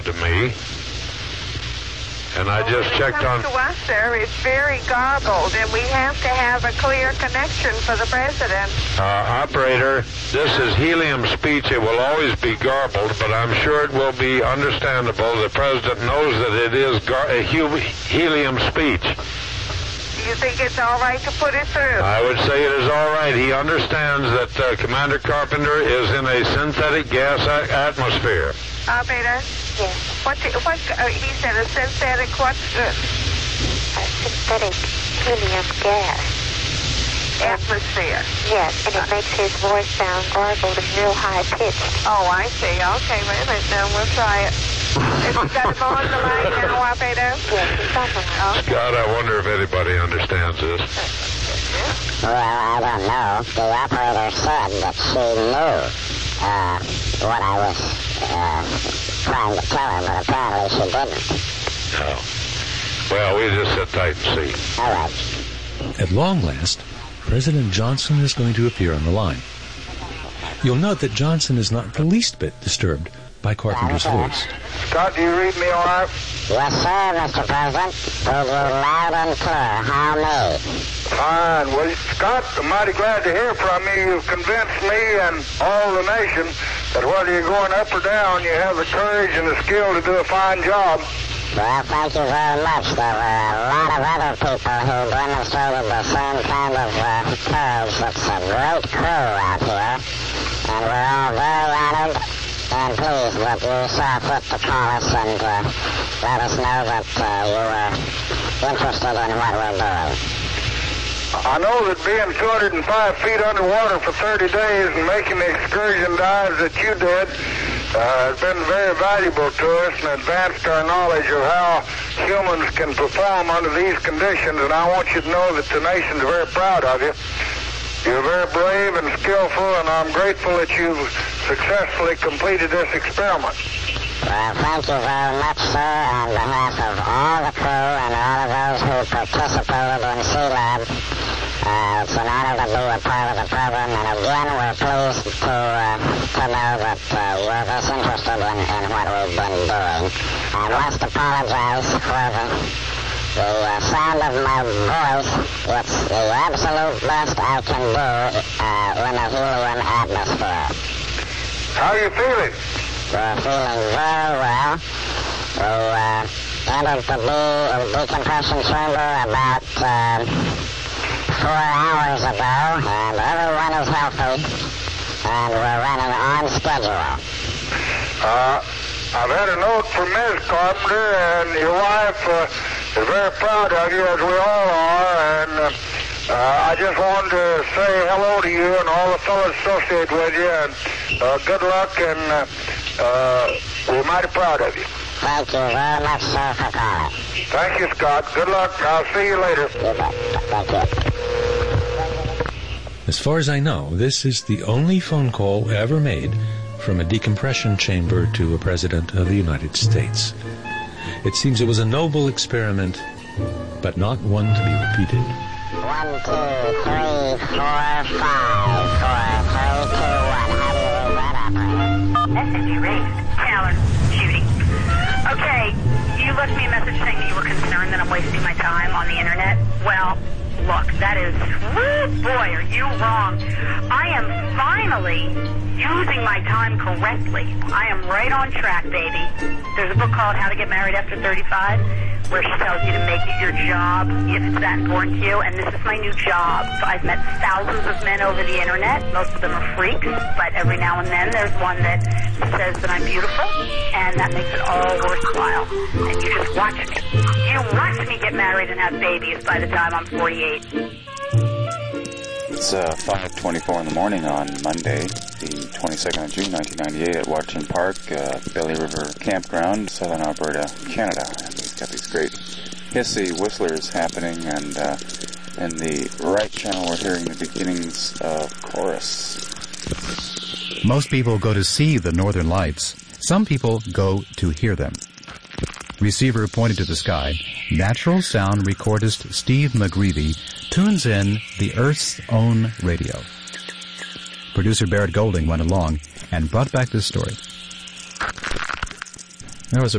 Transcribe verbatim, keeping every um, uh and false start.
to me. And I well, just checked on... to us, sir, it's very garbled, and we have to have a clear connection for the president. Uh, operator, this is helium speech. It will always be garbled, but I'm sure it will be understandable. The president knows that it is gar- a hu- helium speech. Do you think it's all right to put it through? I would say it is all right. He understands that uh, Commander Carpenter is in a synthetic gas a- atmosphere. Operator? Yes. What, the, what uh, he said, a synthetic, what's this? A synthetic helium gas. Atmosphere. Yes, and it makes his voice sound garbled and real high-pitched. Oh, I see. Okay, wait a minute. Now we'll try it. Have you got him on the line now, operator? Yes, he's on the line. Okay. Scott, I wonder if anybody understands this. Well, I don't know. The operator said that she knew uh, what I was uh, trying to tell her, but apparently she didn't. No. Well, we just sit tight and see. All right. At long last, President Johnson is going to appear on the line. You'll note that Johnson is not the least bit disturbed by Carpenter's voice. Scott, do you read me all right? Yes, sir, Mister President. Read you loud and clear. How me? Fine. Well, Scott, I'm mighty glad to hear from you. You've convinced me and all the nation that whether you're going up or down, you have the courage and the skill to do a fine job. Well, thank you very much. There were a lot of other people who demonstrated the same kind of uh, courage. It's a great crew out here, and we're all very honored and pleased that you saw fit to call us and uh, let us know that uh, you were interested in what we're doing. I know that being two hundred five feet underwater for thirty days and making the excursion dives that you did uh, has been very valuable to us and advanced our knowledge of how humans can perform under these conditions, and I want you to know that the nation's very proud of you. You're very brave and skillful, and I'm grateful that you've successfully completed this experiment. Well, thank you very much, sir, on behalf of all the crew and all of those who participated in Sealab. Uh, it's an honor to be a part of the program, and again, we're pleased to uh, to know that uh, you're this interested in, in what we've been doing. I must apologize for the, the uh, sound of my voice. It's the absolute best I can do uh, in a helium atmosphere. How are you feeling? We're feeling very well. We uh, entered the de- decompression chamber about uh, four hours ago, and everyone is healthy, and we're running on schedule. Uh, I've had a note from Miz Carpenter, and your wife uh, is very proud of you, as we all are, and uh, uh, I just wanted to say hello to you and all the fellows associated with you, and uh, good luck, and uh, uh, we're mighty proud of you. Thank you very much, sir, for calling. Thank you, Scott. Good luck. I'll see you later. You bet. Thank you. As far as I know, this is the only phone call ever made from a decompression chamber to a president of the United States. It seems it was a noble experiment, but not one to be repeated. One, two, three, four, five, four, three, two, one. How do you read that, operator? Message erased. Taylor, Judy. Okay, you left me a message saying that you were concerned that I'm wasting my time on the internet. Well, look, that is, woo, boy, are you wrong. I am finally using my time correctly. I am right on track, baby. There's a book called How to Get Married After thirty-five, where she tells you to make it your job if it's that important to you, and this is my new job. So I've met thousands of men over the internet. Most of them are freaks, but every now and then there's one that says that I'm beautiful, and that makes it all worthwhile. And you just watch me. You watch me get married and have babies by the time I'm forty-eight. It's uh, five twenty-four in the morning on Monday, the twenty-second of June, nineteen ninety-eight, at Watching Park, uh, Belly River Campground, Southern Alberta, Canada. And we've got these great hissy whistlers happening, and uh, in the right channel we're hearing the beginnings of chorus. Most people go to see the Northern Lights. Some people go to hear them. Receiver pointed to the sky. Natural sound recordist Steve McGreevy tunes in the Earth's own radio. Producer Barrett Golding went along and brought back this story. There was a